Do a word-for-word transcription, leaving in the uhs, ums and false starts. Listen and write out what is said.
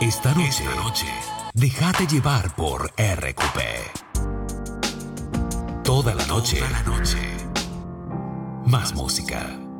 Esta noche, Esta noche, déjate llevar por R Q P. Toda la noche, Toda la noche, más música.